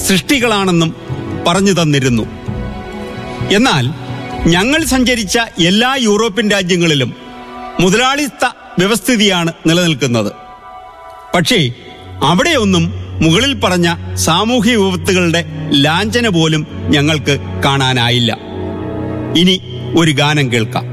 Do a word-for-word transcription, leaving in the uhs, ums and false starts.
സൃഷ്ടികളാണെന്നും പറഞ്ഞു തന്നിരുന്നു. എന്നാൽ ഞങ്ങൾ സഞ്ചരിച്ച എല്ലാ യൂറോപ്യൻ രാജ്യങ്ങളിലും മുതലാളിത്ത വ്യവസ്ഥിതിയാണ് നിലനിൽക്കുന്നത്. പക്ഷേ അവിടെയൊന്നും മുകളിൽ പറഞ്ഞ സാമൂഹ്യ വിപത്തുകളുടെ ലാഞ്ചന പോലും ഞങ്ങൾക്ക് കാണാനായില്ല. ഇനി ഒരു ഗാനം കേൾക്കാം.